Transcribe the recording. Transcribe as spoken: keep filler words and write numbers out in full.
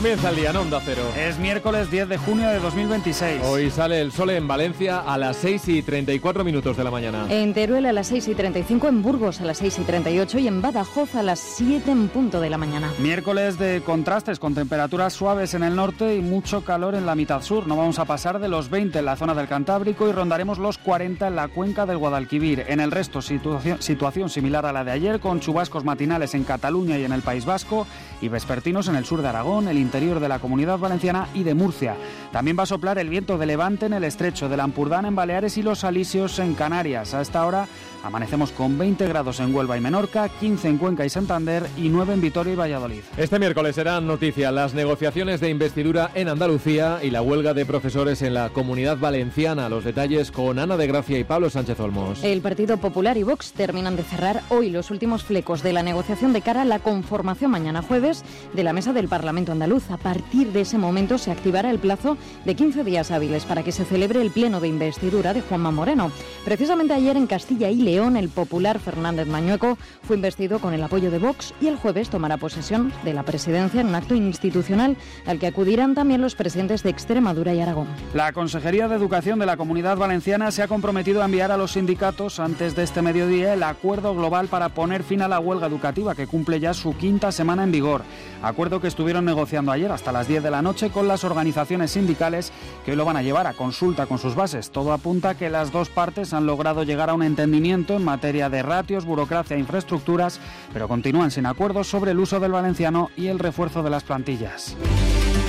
Comienza el día en Onda Cero. Es miércoles diez de junio de dos mil veintiséis. Hoy sale el sol en Valencia a las seis y treinta y cuatro minutos de la mañana. En Teruel a las seis y treinta y cinco, en Burgos a las seis y treinta y ocho y en Badajoz a las siete en punto de la mañana. Miércoles de contrastes con temperaturas suaves en el norte y mucho calor en la mitad sur. No vamos a pasar de los veinte en la zona del Cantábrico y rondaremos los cuarenta en la cuenca del Guadalquivir. En el resto, situación, situación similar a la de ayer, con chubascos matinales en Cataluña y en el País Vasco y vespertinos en el sur de Aragón, el interior de la Comunidad Valenciana y de Murcia. También va a soplar el viento de levante en el estrecho del Ampurdán en Baleares y los Alisios en Canarias. A esta hora amanecemos con veinte grados en Huelva y Menorca, quince en Cuenca y Santander y nueve en Vitoria y Valladolid. Este miércoles serán noticia las negociaciones de investidura en Andalucía y la huelga de profesores en la Comunidad Valenciana. Los detalles con Ana de Gracia y Pablo Sánchez Olmos. El Partido Popular y Vox terminan de cerrar hoy los últimos flecos de la negociación de cara a la conformación mañana jueves de la mesa del Parlamento andaluz. A partir de ese momento se activará el plazo de quince días hábiles para que se celebre el pleno de investidura de Juanma Moreno. Precisamente ayer en Castilla y León, el popular Fernández Mañueco fue investido con el apoyo de Vox y el jueves tomará posesión de la presidencia en un acto institucional al que acudirán también los presidentes de Extremadura y Aragón. La Consejería de Educación de la Comunidad Valenciana se ha comprometido a enviar a los sindicatos antes de este mediodía el acuerdo global para poner fin a la huelga educativa que cumple ya su quinta semana en vigor. Acuerdo que estuvieron negociando ayer hasta las diez de la noche con las organizaciones sindicales que hoy lo van a llevar a consulta con sus bases. Todo apunta a que las dos partes han logrado llegar a un entendimiento en materia de ratios, burocracia e infraestructuras, pero continúan sin acuerdos sobre el uso del valenciano y el refuerzo de las plantillas.